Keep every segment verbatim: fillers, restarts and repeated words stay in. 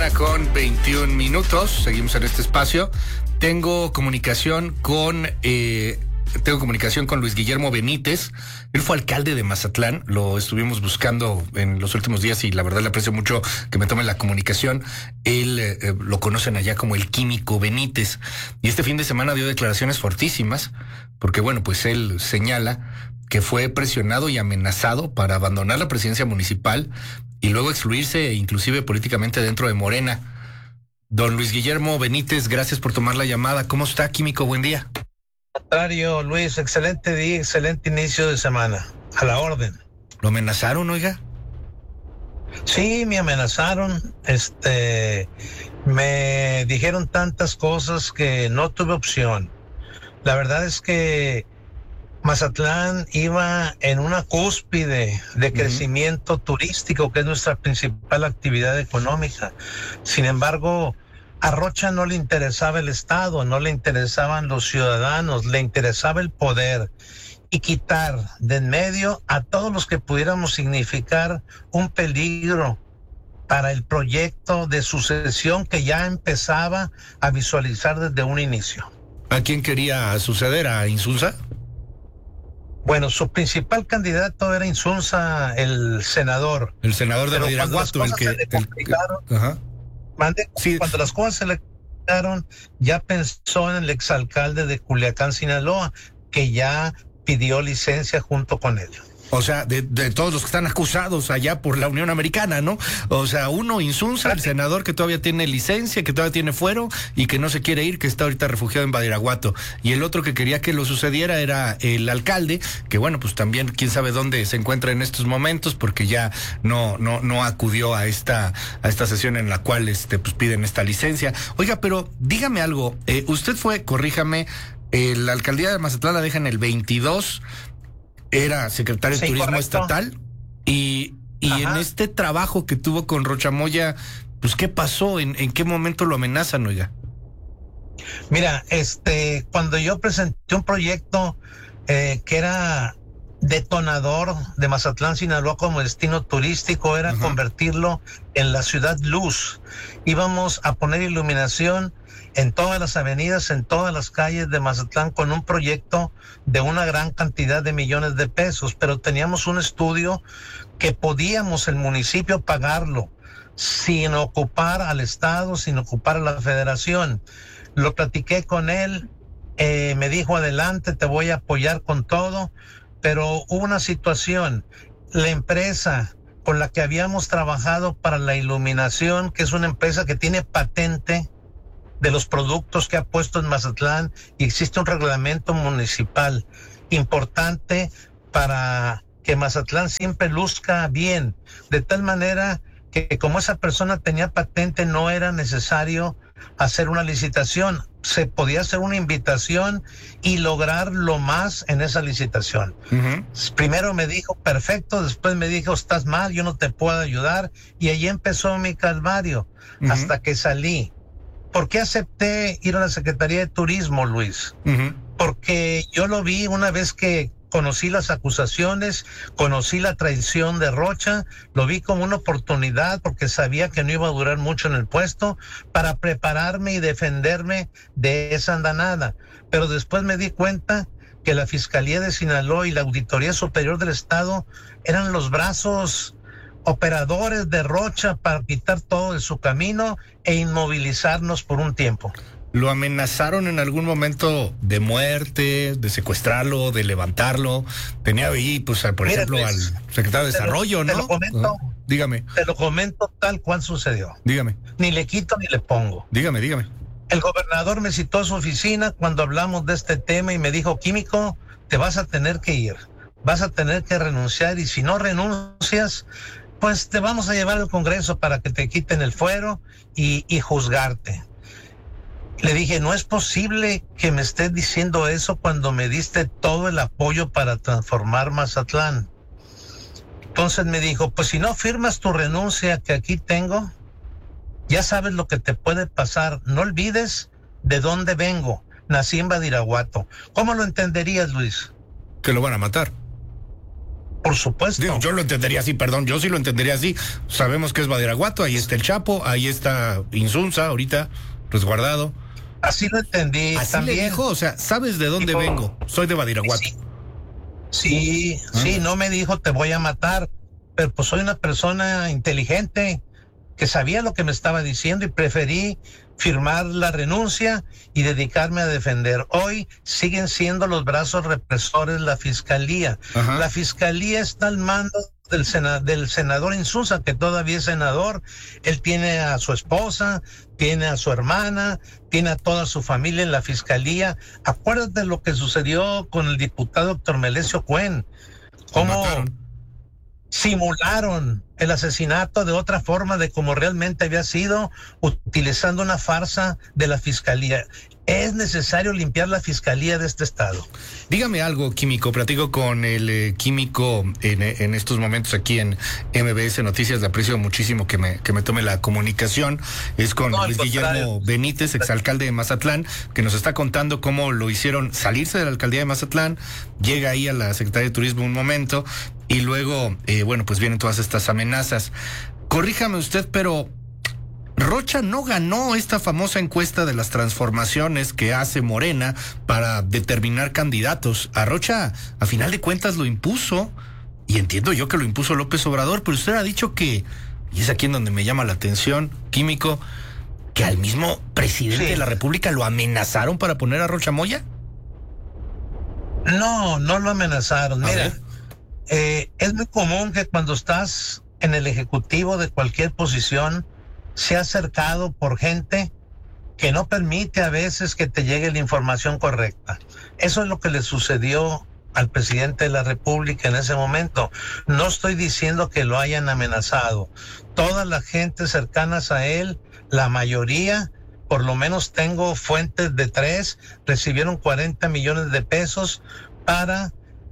mañana con veintiún minutos. Seguimos en este espacio. Tengo comunicación con eh, tengo comunicación con Luis Guillermo Benítez. Él fue alcalde de Mazatlán. Lo estuvimos buscando en los últimos días y la verdad le aprecio mucho que me tome la comunicación. Él eh, lo conocen allá como el Químico Benítez. Y este fin de semana dio declaraciones fortísimas porque, bueno, pues él señala que fue presionado y amenazado para abandonar la presidencia municipal y luego excluirse inclusive políticamente dentro de Morena. Don Luis Guillermo Benítez, gracias por tomar la llamada. ¿Cómo está, Químico? Buen día. Notario Luis, excelente día, excelente inicio de semana. A la orden. ¿Lo amenazaron, oiga? Sí, me amenazaron. Este, me dijeron tantas cosas que no tuve opción. La verdad es que Mazatlán iba en una cúspide de crecimiento uh-huh. turístico, que es nuestra principal actividad económica. Sin embargo, a Rocha no le interesaba el Estado, no le interesaban los ciudadanos, le interesaba el poder y quitar de en medio a todos los que pudiéramos significar un peligro para el proyecto de sucesión que ya empezaba a visualizar desde un inicio. ¿A quién quería suceder? ¿A Insunza? Bueno, su principal candidato era Insunza, el senador. El senador de Badiraguato, el que... Se le complicaron, el que ajá. Mande, sí. Cuando las cosas se le complicaron, ya pensó en el exalcalde de Culiacán, Sinaloa, que ya pidió licencia junto con él. O sea, de, de todos los que están acusados allá por la Unión Americana, ¿no? O sea, uno, Insunza, el senador que todavía tiene licencia, que todavía tiene fuero y que no se quiere ir, que está ahorita refugiado en Badiraguato. Y el otro que quería que lo sucediera era el alcalde, que bueno, pues también quién sabe dónde se encuentra en estos momentos, porque ya no, no, no acudió a esta, a esta sesión en la cual este, pues piden esta licencia. Oiga, pero dígame algo, eh, usted fue, corríjame, eh, la alcaldía de Mazatlán la deja en el veintidós. Era secretario sí, de Turismo correcto. Estatal y, y en este trabajo que tuvo con Rocha Moya, pues ¿qué pasó? ¿En, en qué momento lo amenazan, oiga? Mira, este, cuando yo presenté un proyecto eh, que era detonador de Mazatlán, Sinaloa como destino turístico, era Ajá. convertirlo en la ciudad luz. Íbamos a poner iluminación en todas las avenidas, en todas las calles de Mazatlán, con un proyecto de una gran cantidad de millones de pesos, pero teníamos un estudio que podíamos el municipio pagarlo sin ocupar al Estado, sin ocupar a la Federación. Lo platiqué con él, eh, me dijo adelante, te voy a apoyar con todo, pero hubo una situación, la empresa con la que habíamos trabajado para la iluminación, que es una empresa que tiene patente de los productos que ha puesto en Mazatlán y existe un reglamento municipal importante para que Mazatlán siempre luzca bien, de tal manera que como esa persona tenía patente no era necesario hacer una licitación, se podía hacer una invitación y lograr lo más en esa licitación. Uh-huh. Primero me dijo perfecto, después me dijo estás mal, yo no te puedo ayudar y ahí empezó mi calvario uh-huh. hasta que salí. ¿Por qué acepté ir a la Secretaría de Turismo, Luis? Uh-huh. Porque yo lo vi una vez que conocí las acusaciones, conocí la traición de Rocha, lo vi como una oportunidad porque sabía que no iba a durar mucho en el puesto para prepararme y defenderme de esa andanada. Pero después me di cuenta que la Fiscalía de Sinaloa y la Auditoría Superior del Estado eran los brazos operadores de Rocha para quitar todo de su camino e inmovilizarnos por un tiempo. ¿Lo amenazaron en algún momento de muerte, de secuestrarlo, de levantarlo? Tenía ahí, pues, por Mira, ejemplo, pues, al secretario de Desarrollo, te ¿no? Te lo comento. Uh, dígame. Te lo comento tal cual sucedió. Dígame. Ni le quito ni le pongo. Dígame, dígame. El gobernador me citó a su oficina cuando hablamos de este tema y me dijo, Químico, te vas a tener que ir. Vas a tener que renunciar y si no renuncias, pues te vamos a llevar al Congreso para que te quiten el fuero y, y juzgarte. Le dije, no es posible que me estés diciendo eso cuando me diste todo el apoyo para transformar Mazatlán. Entonces me dijo, pues si no firmas tu renuncia que aquí tengo, ya sabes lo que te puede pasar. No olvides de dónde vengo. Nací en Badiraguato. ¿Cómo lo entenderías, Luis? Que lo van a matar. Por supuesto. Digo, yo lo entendería así, perdón, yo sí lo entendería así. Sabemos que es Badiraguato, ahí está el Chapo, ahí está Insunza, ahorita resguardado. Así lo entendí. Así también. le dijo, o sea, ¿sabes de dónde Dijo, vengo? Soy de Badiraguato. Sí, sí, ¿Ah? sí, no me dijo te voy a matar, pero pues soy una persona inteligente que sabía lo que me estaba diciendo y preferí firmar la renuncia y dedicarme a defender. Hoy siguen siendo los brazos represores la fiscalía. Ajá. La fiscalía está al mando del, sena, del senador Insunza, que todavía es senador. Él tiene a su esposa, tiene a su hermana, tiene a toda su familia en la fiscalía. Acuérdate lo que sucedió con el diputado Héctor Melesio Cuen. Cómo simularon el asesinato de otra forma de como realmente había sido, utilizando una farsa de la fiscalía. Es necesario limpiar la fiscalía de este estado. Dígame algo, químico. Platico con el eh, químico en, en estos momentos aquí en M B S Noticias. Le aprecio muchísimo que me, que me tome la comunicación. Es con No, Luis Guillermo Benítez, exalcalde de Mazatlán, que nos está contando cómo lo hicieron salirse de la alcaldía de Mazatlán. Llega ahí a la Secretaría de Turismo un momento y luego, eh, bueno, pues vienen todas estas amenazas. Corríjame usted, pero Rocha no ganó esta famosa encuesta de las transformaciones que hace Morena para determinar candidatos. A Rocha, a final de cuentas, lo impuso, y entiendo yo que lo impuso López Obrador, pero usted ha dicho que, y es aquí en donde me llama la atención, químico, que al mismo presidente sí. de la República lo amenazaron para poner a Rocha Moya. No, no lo amenazaron. A Mira, eh, es muy común que cuando estás en el ejecutivo de cualquier posición, se ha acercado por gente que no permite a veces que te llegue la información correcta. Eso es lo que le sucedió al presidente de la República en ese momento. No estoy diciendo que lo hayan amenazado. Toda la gente cercanas a él, la mayoría, por lo menos tengo fuentes de tres, recibieron cuarenta millones de pesos para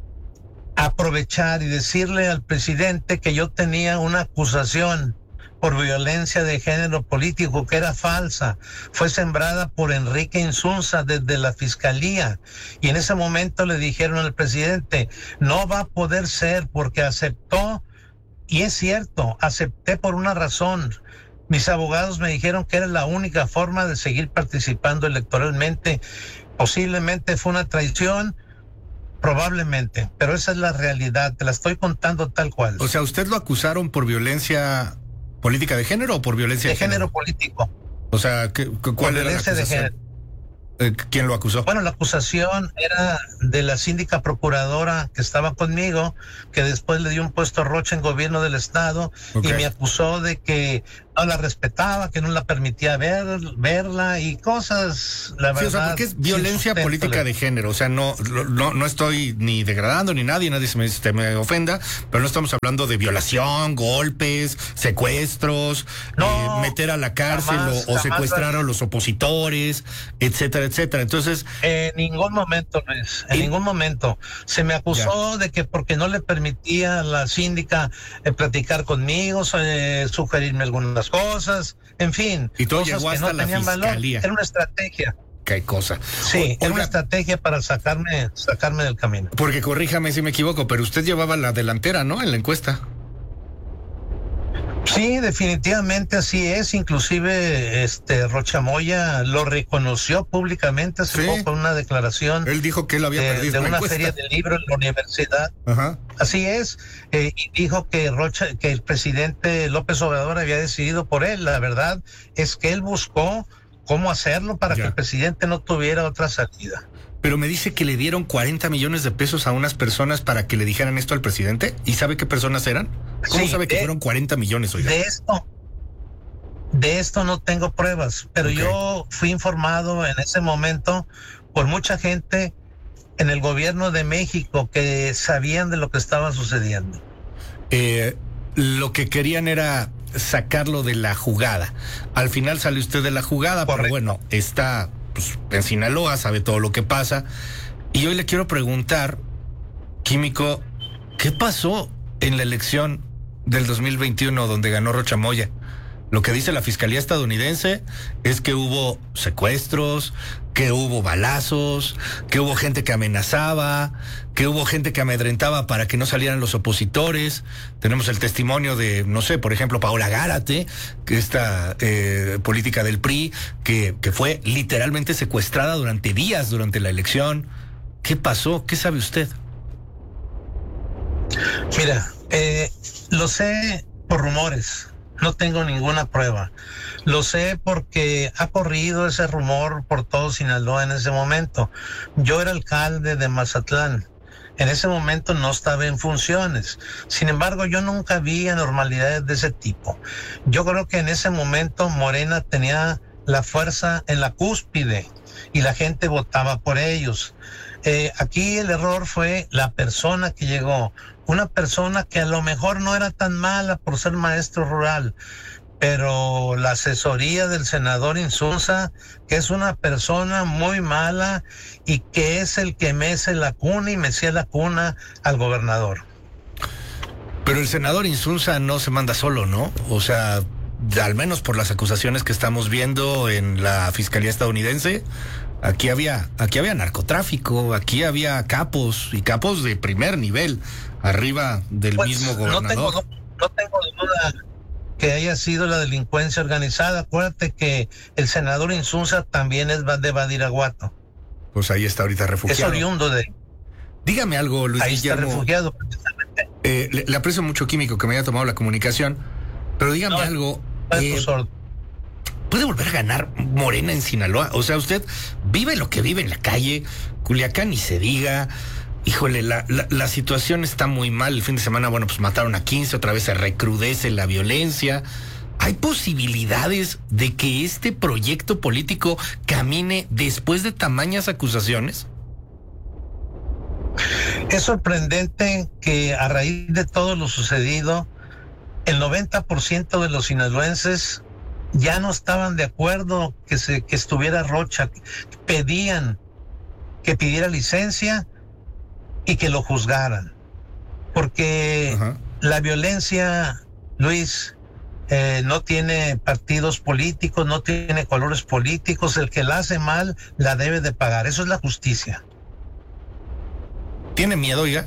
aprovechar y decirle al presidente que yo tenía una acusación por violencia de género político que era falsa, fue sembrada por Enrique Insunza desde la fiscalía, y en ese momento le dijeron al presidente, no va a poder ser porque aceptó, y es cierto, acepté por una razón. Mis abogados me dijeron que era la única forma de seguir participando electoralmente. Posiblemente fue una traición, probablemente, pero esa es la realidad, te la estoy contando tal cual. O sea, ¿usted lo acusaron por violencia política de género o por violencia de, de género? género político. O sea, ¿qué, ¿cuál por era la acusación? De género. Eh, ¿Quién lo acusó? Bueno, la acusación era de la síndica procuradora que estaba conmigo, que después le dio un puesto a Rocha en gobierno del estado, okay. y me acusó de que no la respetaba, que no la permitía ver, verla y cosas, la verdad. Sí, o sea, porque es violencia política de género, o sea, no, no, no estoy ni degradando ni nadie, nadie se me, se me ofenda, pero no estamos hablando de violación, golpes, secuestros, no, eh, meter a la cárcel jamás, o, o secuestrar a los opositores, etcétera, etcétera. Entonces, en ningún momento, Luis, en ¿y? ningún momento se me acusó ya. de que porque no le permitía a la síndica eh, platicar conmigo, eh, sugerirme algunas cosas, en fin. Y todo llegó hasta no la fiscalía. Valor. Era una estrategia. Qué cosa. Sí, o, era una estrategia para sacarme, sacarme del camino. Porque corríjame si me equivoco, pero usted llevaba la delantera, ¿no? En la encuesta. Sí, definitivamente así es. Inclusive, este Rocha Moya lo reconoció públicamente hace sí. poco en una declaración. Él dijo que él había de, perdido de una, una encuesta. feria del libro en la universidad. Ajá. Así es. Eh, y dijo que Rocha, que el presidente López Obrador había decidido por él. La verdad es que él buscó cómo hacerlo para ya. que el presidente no tuviera otra salida. Pero me dice que le dieron cuarenta millones de pesos a unas personas para que le dijeran esto al presidente. ¿Y sabe qué personas eran? ¿Cómo sí, sabe que de, fueron cuarenta millones, oiga? De esto, de esto no tengo pruebas, pero okay. yo fui informado en ese momento por mucha gente en el gobierno de México que sabían de lo que estaba sucediendo. Eh, lo que querían era sacarlo de la jugada. Al final sale usted de la jugada, correcto. Pero bueno, está pues, en Sinaloa, sabe todo lo que pasa. Y hoy le quiero preguntar, químico, ¿qué pasó en la elección del dos mil veintiuno donde ganó Rocha Moya? Lo que dice la Fiscalía estadounidense es que hubo secuestros, que hubo balazos, que hubo gente que amenazaba, que hubo gente que amedrentaba para que no salieran los opositores. Tenemos el testimonio de, no sé, por ejemplo, Paola Gárate, que esta eh, política del P R I, que, que fue literalmente secuestrada durante días durante la elección. ¿Qué pasó? ¿Qué sabe usted? Mira, eh, lo sé por rumores. No tengo ninguna prueba. Lo sé porque ha corrido ese rumor por todo Sinaloa en ese momento. Yo era alcalde de Mazatlán. En ese momento no estaba en funciones. Sin embargo, yo nunca vi anormalidades de ese tipo. Yo creo que en ese momento Morena tenía la fuerza en la cúspide y la gente votaba por ellos. Eh, aquí el error fue la persona que llegó, una persona que a lo mejor no era tan mala por ser maestro rural, pero la asesoría del senador Insunza, que es una persona muy mala y que es el que mece la cuna y mecía la cuna al gobernador. Pero el senador Insunza no se manda solo, ¿no? O sea, al menos por las acusaciones que estamos viendo en la Fiscalía estadounidense, aquí había, aquí había narcotráfico, aquí había capos y capos de primer nivel, arriba del pues, mismo gobernador. No tengo, no, no tengo duda que haya sido la delincuencia organizada. Acuérdate que el senador Insunza también es de Badiraguato. Pues ahí está ahorita refugiado. Es oriundo de... Dígame algo, Luis ahí Guillermo. Está refugiado precisamente. Eh, le, le aprecio mucho, Químico, que me haya tomado la comunicación, pero dígame no, algo. Eh, ¿Puede volver a ganar Morena en Sinaloa? O sea, usted vive lo que vive en la calle, Culiacán ni se diga. Híjole, la, la, la situación está muy mal. El fin de semana, bueno, pues mataron a quince, otra vez se recrudece la violencia. ¿Hay posibilidades de que este proyecto político camine después de tamañas acusaciones? Es sorprendente que a raíz de todo lo sucedido, el noventa por ciento de los sinaloenses ya no estaban de acuerdo que se que estuviera Rocha, pedían que pidiera licencia y que lo juzgaran, porque uh-huh. la violencia, Luis, eh, no tiene partidos políticos, no tiene colores políticos. El que la hace mal la debe de pagar. Eso es la justicia. ¿Tiene miedo, oiga?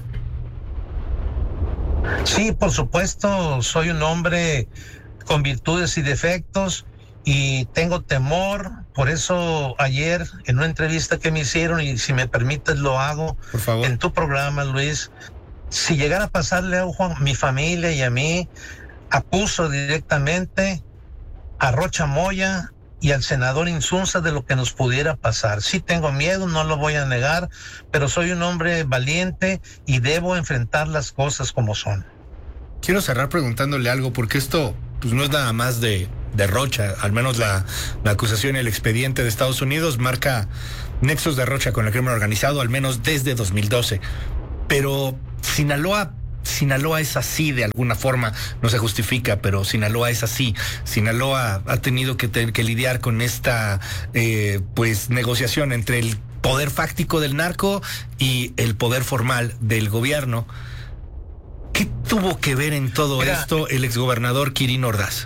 Sí, por supuesto. Soy un hombre con virtudes y defectos y tengo temor. Por eso ayer en una entrevista que me hicieron, y si me permites lo hago por favor, en tu programa, Luis, si llegara a pasarle a Juan, mi familia y a mí, acuso directamente a Rocha Moya y al senador Insunza de lo que nos pudiera pasar. Sí tengo miedo, no lo voy a negar, pero soy un hombre valiente y debo enfrentar las cosas como son. Quiero cerrar preguntándole algo, porque esto pues no es nada más de, de Rocha, al menos la, la acusación y el expediente de Estados Unidos marca nexos de Rocha con el crimen organizado, al menos desde dos mil doce. Pero Sinaloa, Sinaloa es así de alguna forma, no se justifica, pero Sinaloa es así. Sinaloa ha tenido que, tener que lidiar con esta eh, pues negociación entre el poder fáctico del narco y el poder formal del gobierno. ¿Qué tuvo que ver en todo Mira, esto el exgobernador Quirino Ordaz?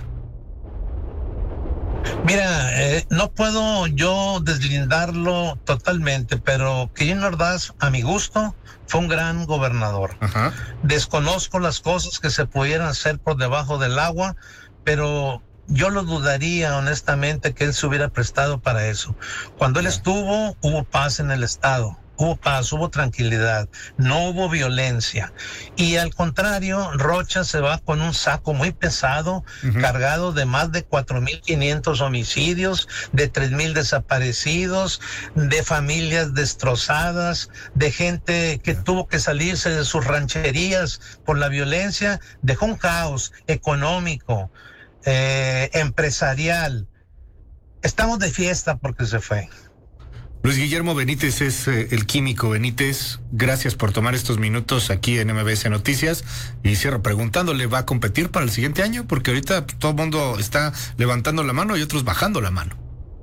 Mira, eh, no puedo yo deslindarlo totalmente, pero Quirino Ordaz, a mi gusto, fue un gran gobernador. Ajá. Desconozco las cosas que se pudieran hacer por debajo del agua, pero yo lo dudaría honestamente que él se hubiera prestado para eso. Cuando él estuvo, hubo paz en el estado. Hubo paz, hubo tranquilidad, no hubo violencia. Y al contrario, Rocha se va con un saco muy pesado, uh-huh. cargado de más de cuatro mil quinientos homicidios, de tres mil desaparecidos, de familias destrozadas, de gente que uh-huh. tuvo que salirse de sus rancherías por la violencia. Dejó un caos económico, eh, empresarial. Estamos de fiesta porque se fue. Luis Guillermo Benítez es eh, el Químico Benítez. Gracias por tomar estos minutos aquí en M B S Noticias. Y cierro preguntándole, ¿va a competir para el siguiente año? Porque ahorita todo el mundo está levantando la mano y otros bajando la mano.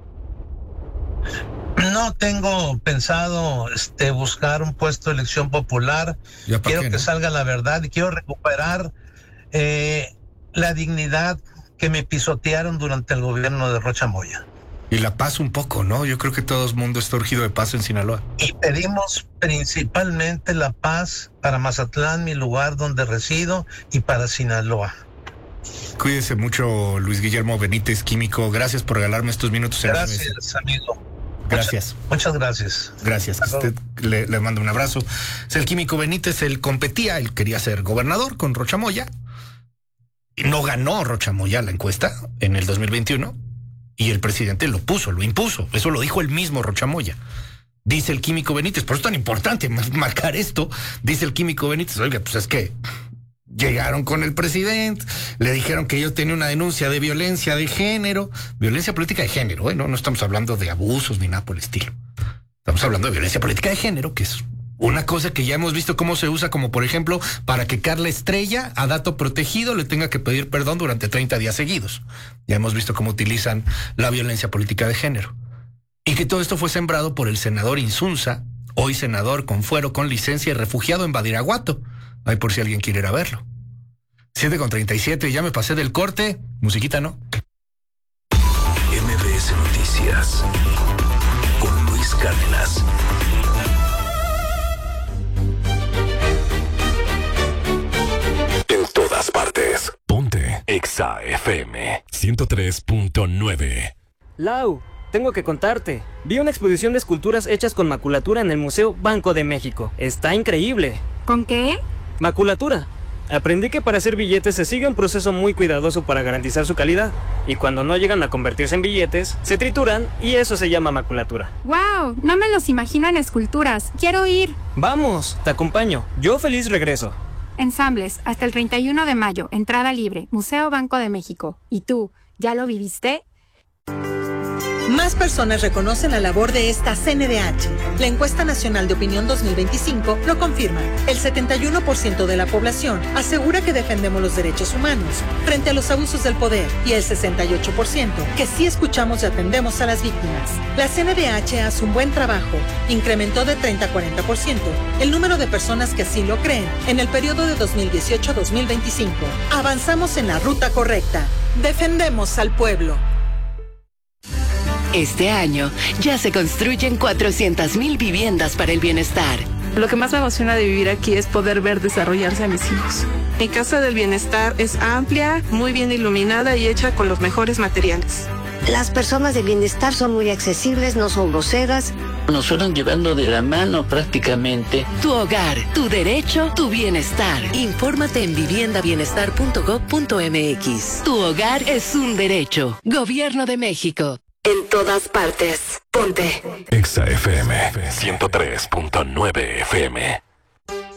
No tengo pensado este, buscar un puesto de elección popular. Quiero qué, que ¿no? salga la verdad y quiero recuperar eh, la dignidad que me pisotearon durante el gobierno de Rocha Moya. Y la paz un poco, ¿no? Yo creo que todo el mundo está urgido de paz en Sinaloa. Y pedimos principalmente la paz para Mazatlán, mi lugar donde resido, y para Sinaloa. Cuídese mucho, Luis Guillermo Benítez, químico. Gracias por regalarme estos minutos. Gracias, amigo. Gracias. Muchas, muchas gracias. Gracias. A usted le, le mando un abrazo. Es el químico Benítez, él competía, él quería ser gobernador con Rocha Moya. Y no ganó Rocha Moya la encuesta en el dos mil veintiuno. Y el presidente lo puso, lo impuso. Eso lo dijo el mismo Rocha Moya. Dice el químico Benítez, por eso es tan importante marcar esto. Dice el químico Benítez, oiga, pues es que llegaron con el presidente, le dijeron que yo tenía una denuncia de violencia de género, violencia política de género, ¿eh? no, no estamos hablando de abusos ni nada por el estilo. Estamos hablando de violencia política de género, que es una cosa que ya hemos visto cómo se usa, como por ejemplo, para que Carla Estrella, a dato protegido, le tenga que pedir perdón durante treinta días seguidos. Ya hemos visto cómo utilizan la violencia política de género. Y que todo esto fue sembrado por el senador Insunza, hoy senador con fuero, con licencia y refugiado en Badiraguato. Ahí por si alguien quiere ir a verlo. siete con treinta y siete, ya me pasé del corte. Musiquita, ¿no? M B S Noticias con Luis Cárdenas. En todas partes. Ponte Exa F M ciento tres punto nueve. Lau, tengo que contarte. Vi una exposición de esculturas hechas con maculatura en el Museo Banco de México. Está increíble. ¿Con qué? Maculatura. Aprendí que para hacer billetes se sigue un proceso muy cuidadoso para garantizar su calidad. Y cuando no llegan a convertirse en billetes, se trituran y eso se llama maculatura. ¡Wow! No me los imagino en esculturas. ¡Quiero ir! Vamos, te acompaño. Yo feliz regreso. Ensambles, hasta el treinta y uno de mayo, entrada libre, Museo Banco de México. ¿Y tú, ya lo viviste? Más personas reconocen la labor de esta C N D H. La encuesta nacional de opinión dos mil veinticinco lo confirma. El setenta y uno por ciento de la población asegura que defendemos los derechos humanos frente a los abusos del poder y el sesenta y ocho por ciento que sí escuchamos y atendemos a las víctimas. La C N D H hace un buen trabajo. Incrementó de treinta a cuarenta por ciento el número de personas que así lo creen en el periodo de dos mil dieciocho a dos mil veinticinco. Avanzamos en la ruta correcta. Defendemos al pueblo. Este año ya se construyen cuatrocientas mil viviendas para el bienestar. Lo que más me emociona de vivir aquí es poder ver desarrollarse a mis hijos. Mi casa del bienestar es amplia, muy bien iluminada y hecha con los mejores materiales. Las personas de bienestar son muy accesibles, no son groseras. Nos fueron llevando de la mano prácticamente. Tu hogar, tu derecho, tu bienestar. Infórmate en vivienda bienestar punto gob punto m x. Tu hogar es un derecho. Gobierno de México. En todas partes. Ponte Exa F M ciento tres punto nueve F M.